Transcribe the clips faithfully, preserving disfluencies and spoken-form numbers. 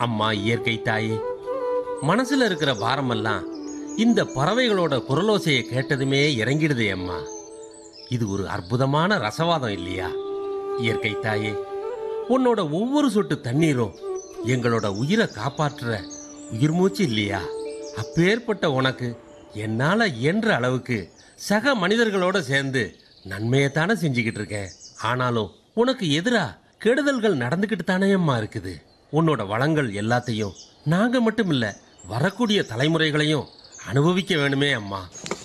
அம்மா இயற்கை தாயே, மனசுல இருக்கிற பாரமெல்லாம் இந்த பறவைகளோட குரலோசையை கேட்டதுமே இறங்கிடுதே அம்மா. இது ஒரு அற்புதமான ரசவாதம் இல்லையா? இயற்கை தாயே, உன்னோட ஒவ்வொரு சொட்டு தண்ணீரும் எங்களோட உயிரை காப்பாற்றுற உயிர் மூச்சு இல்லையா? அப்பேற்பட்ட உனக்கு என்னால இயன்ற அளவுக்கு சக மனிதர்களோட சேர்ந்து நன்மையைத்தானே செஞ்சுக்கிட்டு இருக்கேன். ஆனாலும் உனக்கு எதிரா கெடுதல்கள் நடந்துகிட்டு தானே அம்மா இருக்குது. உன்னோட வளங்கள் எல்லாத்தையும் நாங்க மட்டும் இல்ல, வரக்கூடிய தலைமுறைகளையும் அனுபவிக்க வேணுமே அம்மா.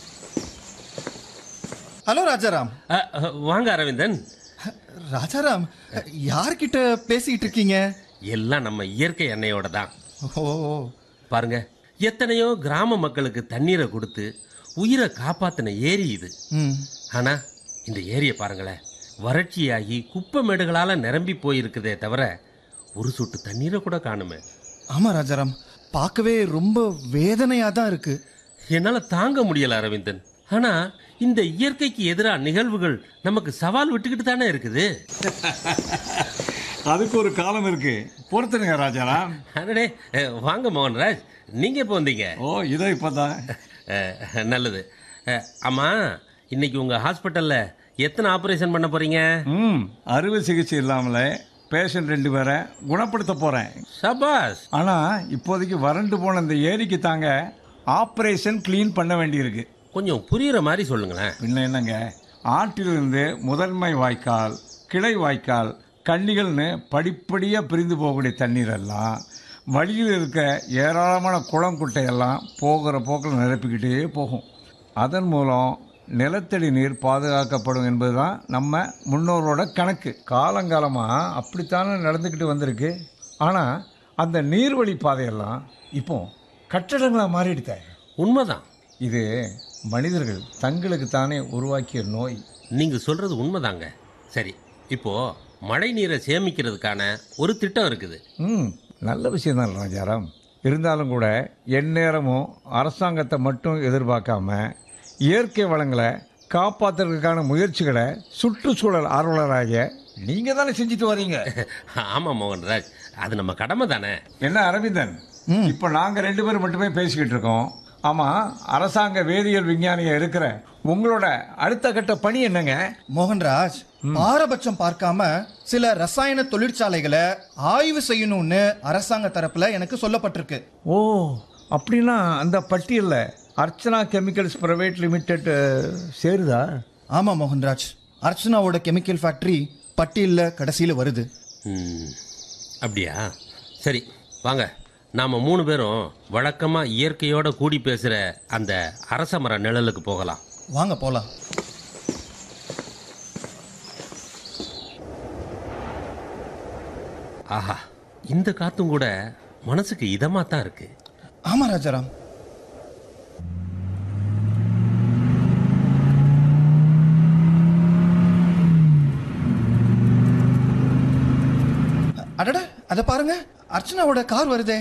ஹலோ ராஜாராம். அ, அ, வாங்க அரவிந்தன். ராஜாராம், யார்கிட்ட பேசிட்டு இருக்கீங்க? எல்லாம் நம்ம இயற்கை அன்னையோட தான். ஓ, பாருங்க, எத்தனையோ கிராம மக்களுக்கு தண்ணீரை கொடுத்து உயிரை காப்பாத்தின ஏரி இது. ம், ஆனா இந்த ஏரியை பாருங்களேன், வறட்சியாகி குப்பை மேடுகளால நிரம்பி போயிருக்குதே தவிர ஒரு சொட்டு தண்ணீரை கூட காணுமே. ஆமா ராஜாராம், பார்க்கவே ரொம்ப வேதனையா தான் இருக்கு. என்னால தாங்க முடியல அரவிந்தன். ஆனா இந்த இயற்கைக்கு எதிராக நிகழ்வுகள் நமக்கு சவால் விட்டுக்கிட்டு தானே இருக்குது. அதுக்கு ஒரு காலம் இருக்கு, பொறுத்துருங்க ராஜாராம். அடடே, அஹ், வாங்க மோகன்ராஜ், நீங்க எப்போ வந்தீங்க? ஓ, இதோ இப்பதான். அஹ், நல்லது. அஹ், ஆமா, இன்னைக்கு உங்க ஹாஸ்பிட்டல்ல எத்தனை ஆபரேஷன் பண்ண போறீங்க? ம் அறுவை சிகிச்சை இல்லாமல பேஷண்ட் ரெண்டு பேரை குணப்படுத்த போறேன். சபாஸ். ஆனா இப்போதைக்கு வறண்டு போன இந்த ஏரிக்கு தாங்க ஆபரேஷன் கிளீன் பண்ண வேண்டியிருக்கு. கொஞ்சம் புரியுற மாதிரி சொல்லுங்களேன். பின்ன என்னங்க, ஆற்றிலிருந்து முதன்மை வாய்க்கால், கிளை வாய்க்கால், கண்ணிகள்னு படிப்படியா பிரிந்து போகக்கூடிய தண்ணீர் எல்லாம் வழியில் இருக்க ஏராளமான குளம் குட்டையெல்லாம் போகிற போக்கில் நிரப்பிக்கிட்டே போகும். அதன் மூலம் நிலத்தடி நீர் பாதுகாக்கப்படும் என்பதுதான் நம்ம முன்னோரோட கணக்கு. காலங்காலமாக அப்படித்தானே நடந்துக்கிட்டு வந்திருக்கு. ஆனால் அந்த நீர்வழி பாதையெல்லாம் இப்போ கட்டடங்களாக மாறிடுத. உண்மைதான். இது மனிதர்கள் தங்களுக்கு தானே உருவாக்கிய நோய். நீங்க சொல்றது உண்மைதாங்க. சரி, இப்போ மழை நீரை சேமிக்கிறதுக்கான ஒரு திட்டம் இருக்குது. ம் நல்ல விஷயம்தான் ராஜாராம். இருந்தாலும் கூட எந்நேரமும் அரசாங்கத்தை மட்டும் எதிர்பார்க்காம இயற்கை வளங்களை காப்பாற்றுறதுக்கான முயற்சிகளை சுற்றுச்சூழல் ஆர்வலராக நீங்க தானே செஞ்சுட்டு வரீங்க. ஆமா மோகன்ராஜ், அது நம்ம கடமை தானே. என்ன அரவிந்தன், இப்ப நாங்க ரெண்டு பேரும் மட்டுமே பேசிக்கிட்டு இருக்கோம். ஆமா, அரசாங்க வேதியியல் விஞ்ஞானியா இருக்கிற உங்களோட அடுத்த கட்ட பணி என்னங்க? மோகன்ராஜ், பாரபட்சம் பார்க்காம சில ரசாயன தொழிற்சாலைகளை ஆய்வு செய்யணும்னு அரசாங்க தரப்புல எனக்கு சொல்லப்பட்டிருக்கு. ஓ, அப்படின்னா அந்த பட்டியல்ல அர்ச்சனா கெமிக்கல்ஸ் பிரைவேட் லிமிடெட் சேருதா? ஆமா மோகன்ராஜ், அர்ச்சனாவோட கெமிக்கல் ஃபேக்டரி பட்டியல்ல கடைசியில வருது. ம், அப்படியா? சரி, வாங்க, நாம மூணு பேரும் வழக்கமா இயற்கையோட கூடி பேசுற அந்த அரச மர நிழலுக்கு போகலாம். வாங்க போலாம். ஆஹா, இந்த காத்தும் கூட மனசுக்கு இதமா தான் இருக்கு. ஆமா ராஜாராம். அடட, அத பாருங்க, அர்ச்சனாவோட கார் வருதே.